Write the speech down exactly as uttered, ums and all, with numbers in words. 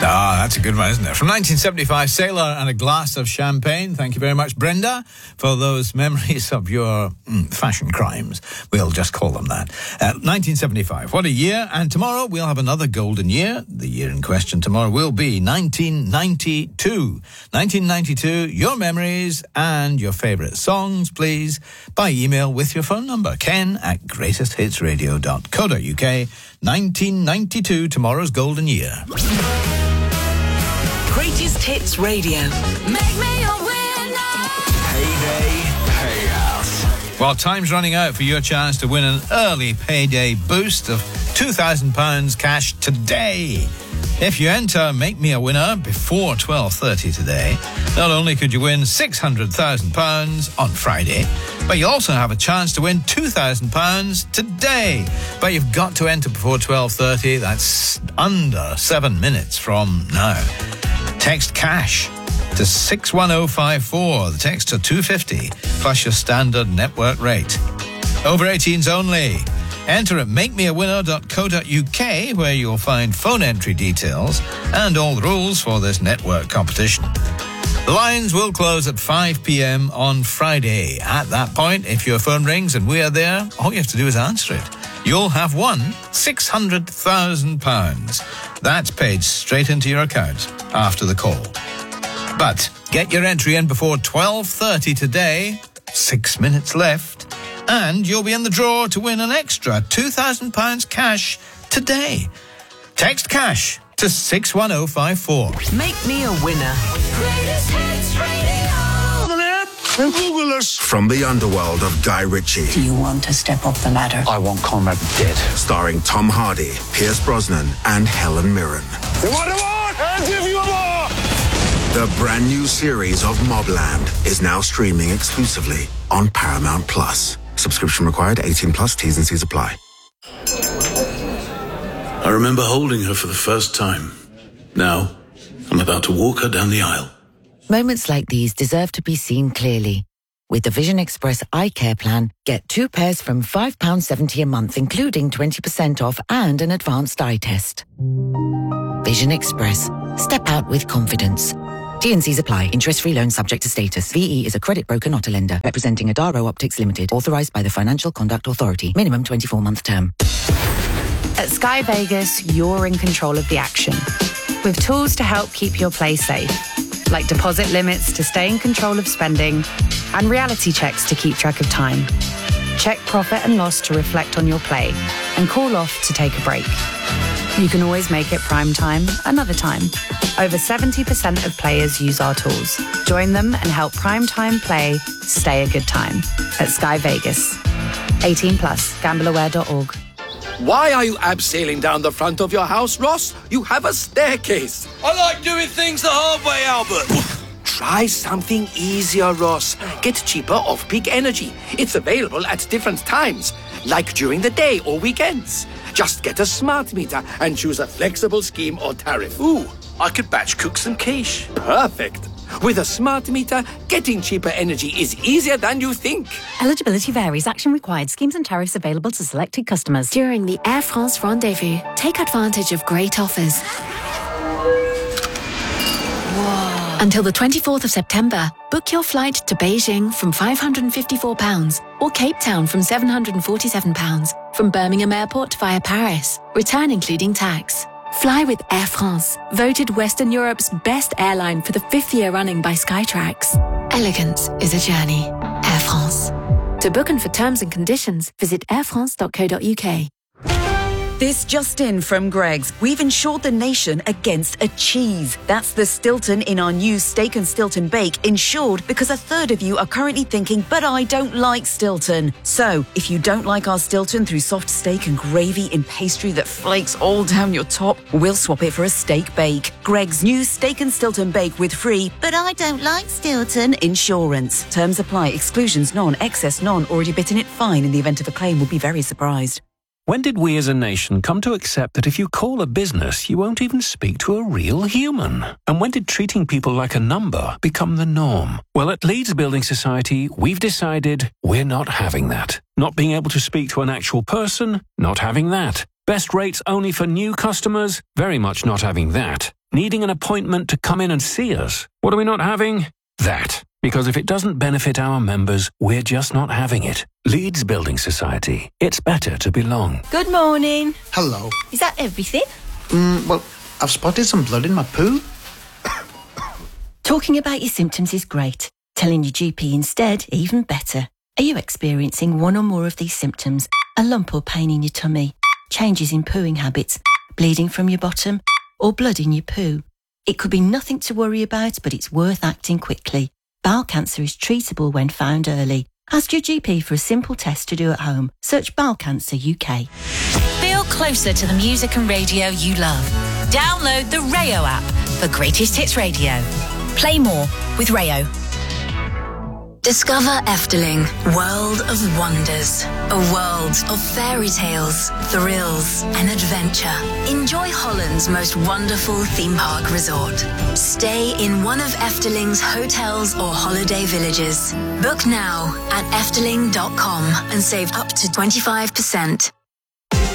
Ah, that's a good one, isn't it? From nineteen seventy-five, Sailor and a Glass of Champagne. Thank you very much, Brenda, for those memories of your mm, fashion crimes. We'll just call them that. Uh, nineteen seventy-five, what a year. And tomorrow we'll have another golden year. The year in question tomorrow will be nineteen ninety-two. nineteen ninety-two, your memories and your favourite songs, please, by email with your phone number. Ken at greatest hits radio dot co dot uk. nineteen ninety-two, tomorrow's golden year. Greatest Hits Radio. Make me a winner. Payday payout. Well, time's running out for your chance to win an early payday boost of two thousand pounds cash today. If you enter Make Me a Winner before twelve thirty today, not only could you win six hundred thousand pounds on Friday, but you also have a chance to win two thousand pounds today. But you've got to enter before twelve thirty. That's under seven minutes from now. Text cash to six one oh five four. The text to two fifty plus your standard network rate. Over eighteens only. Enter at make me a winner dot co dot uk, where you'll find phone entry details and all the rules for this network competition. The lines will close at five p.m. on Friday. At that point, if your phone rings and we are there, all you have to do is answer it. You'll have won six hundred thousand pounds. That's paid straight into your account after the call. But get your entry in before twelve thirty today. Six minutes left. And you'll be in the draw to win an extra two thousand pounds cash today. Text cash to six one oh five four. Make me a winner. Greatest Hits Radio. Google us. From the underworld of Guy Ritchie. Do you want to step up the ladder? I want Conrad dead. Starring Tom Hardy, Pierce Brosnan, and Helen Mirren. You want more? I'll give you more! The brand new series of Mobland is now streaming exclusively on Paramount Plus. Subscription required, eighteen plus, T's and C's apply. I remember holding her for the first time. Now, I'm about to walk her down the aisle. Moments like these deserve to be seen clearly. With the Vision Express Eye Care Plan, get two pairs from five pounds seventy a month, including twenty percent off and an advanced eye test. Vision Express. Step out with confidence. T and C's apply. Interest-free loan subject to status. V E is a credit broker, not a lender. Representing Adaro Optics Limited. Authorized by the Financial Conduct Authority. Minimum twenty-four month term. At Sky Vegas, you're in control of the action. With tools to help keep your play safe. Like deposit limits to stay in control of spending and reality checks to keep track of time. Check profit and loss to reflect on your play and call off to take a break. You can always make it prime time another time. Over seventy percent of players use our tools. Join them and help prime time play stay a good time at Sky Vegas. eighteen plus, gamble aware dot org. Why are you abseiling down the front of your house, Ross? You have a staircase. I like doing things the hard way, Albert. Try something easier, Ross. Get cheaper off-peak energy. It's available at different times, like during the day or weekends. Just get a smart meter and choose a flexible scheme or tariff. Ooh, I could batch cook some quiche. Perfect. With a smart meter, getting cheaper energy is easier than you think. Eligibility varies. Action required. Schemes and tariffs available to selected customers. During the Air France Rendezvous, take advantage of great offers. Whoa. Until the twenty-fourth of September, book your flight to Beijing from five hundred fifty-four pounds or Cape Town from seven hundred forty-seven pounds, from Birmingham Airport via Paris, return including tax. Fly with Air France, voted Western Europe's best airline for the fifth year running by Skytrax. Elegance is a journey. Air France. To book and for terms and conditions, visit air france dot co dot uk. This just in from Greggs. We've insured the nation against a cheese. That's the Stilton in our new Steak and Stilton Bake, insured because a third of you are currently thinking, but I don't like Stilton. So, if you don't like our Stilton through soft steak and gravy in pastry that flakes all down your top, we'll swap it for a steak bake. Greggs' new Steak and Stilton Bake with free, but I don't like Stilton insurance. Terms apply. Exclusions none. Excess none. Already bitten it fine. In the event of a claim, will be very surprised. When did we as a nation come to accept that if you call a business, you won't even speak to a real human? And when did treating people like a number become the norm? Well, at Leeds Building Society, we've decided we're not having that. Not being able to speak to an actual person, not having that. Best rates only for new customers, very much not having that. Needing an appointment to come in and see us. What are we not having? That. Because if it doesn't benefit our members, we're just not having it. Leeds Building Society. It's better to belong. Good morning. Hello. Is that everything? Mm, well, I've spotted some blood in my poo. Talking about your symptoms is great. Telling your G P instead, even better. Are you experiencing one or more of these symptoms? A lump or pain in your tummy? Changes in pooing habits? Bleeding from your bottom? Or blood in your poo? It could be nothing to worry about, but it's worth acting quickly. Bowel cancer is treatable when found early. Ask your G P for a simple test to do at home. Search Bowel Cancer U K. Feel closer to the music and radio you love. Download the Rayo app for Greatest Hits Radio. Play more with Rayo. Discover Efteling, World of Wonders. A world of fairy tales, thrills, and adventure. Enjoy Holland's most wonderful theme park resort. Stay in one of Efteling's hotels or holiday villages. Book now at efteling dot com and save up to twenty-five percent.